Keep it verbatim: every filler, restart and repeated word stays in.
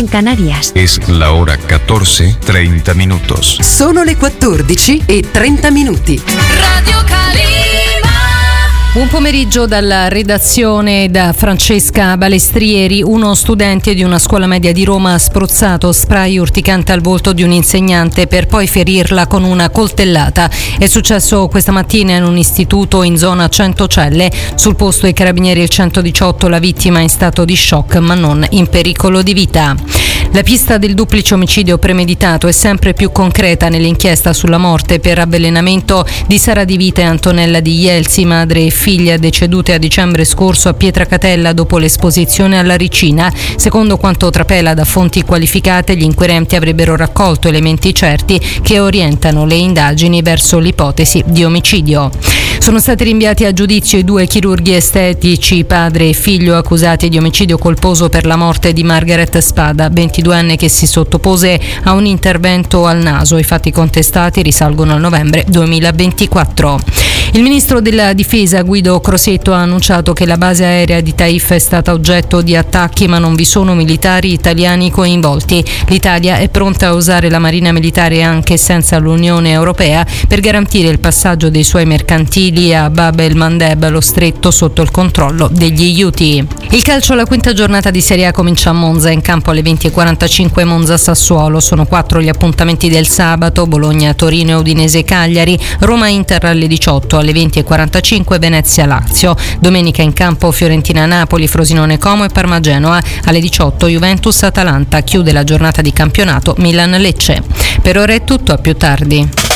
en Canarias. Es la hora catorce, treinta minutos. Sono le quattordici e trenta minuti. Radio Calima. Buon pomeriggio dalla redazione da Francesca Balestrieri. Uno studente di una scuola media di Roma ha spruzzato spray urticante al volto di un insegnante per poi ferirla con una coltellata. È successo questa mattina in un istituto in zona Centocelle. Sul posto i carabinieri e il centodiciotto, la vittima in stato di shock ma non in pericolo di vita. La pista del duplice omicidio premeditato è sempre più concreta nell'inchiesta sulla morte per avvelenamento di Sara Di Vita e Antonella Di Ielsi, madre e figlia decedute a dicembre scorso a Pietracatella dopo l'esposizione alla ricina. Secondo quanto trapela da fonti qualificate, gli inquirenti avrebbero raccolto elementi certi che orientano le indagini verso l'ipotesi di omicidio. Sono stati rinviati a giudizio i due chirurghi estetici, padre e figlio, accusati di omicidio colposo per la morte di Margaret Spada, ventiduenne, che si sottopose a un intervento al naso. I fatti contestati risalgono al novembre duemilaventiquattro. Il ministro della Difesa Guido Crosetto ha annunciato che la base aerea di Taif è stata oggetto di attacchi, ma non vi sono militari italiani coinvolti. L'Italia è pronta a usare la Marina Militare anche senza l'Unione Europea per garantire il passaggio dei suoi mercantili a Bab el Mandeb, lo stretto sotto il controllo degli Houthi. Il calcio, la quinta giornata di Serie A comincia a Monza. In campo alle venti e quarantacinque Monza-Sassuolo. Sono quattro gli appuntamenti del sabato: Bologna-Torino e Udinese-Cagliari, Roma-Inter alle diciotto, alle venti e quarantacinque Venezia-Lazio. Domenica in campo Fiorentina-Napoli, Frosinone-Como e Parma-Genoa. Alle diciotto Juventus-Atalanta. Chiude la giornata di campionato Milan-Lecce. Per ora è tutto, a più tardi.